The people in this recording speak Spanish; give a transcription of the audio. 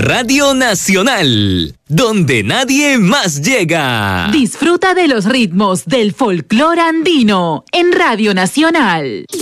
Radio Nacional, donde nadie más llega. Disfruta de los ritmos del folclore andino en Radio Nacional.